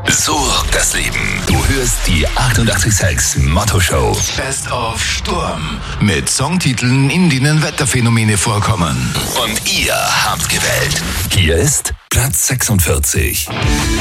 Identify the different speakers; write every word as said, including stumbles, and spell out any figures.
Speaker 1: So rockt das Leben. Du hörst die achtundachtzig Komma sechs Motto Show. Best of Sturm. Mit Songtiteln, in denen Wetterphänomene vorkommen. Und ihr habt gewählt. Hier ist Platz sechsundvierzig.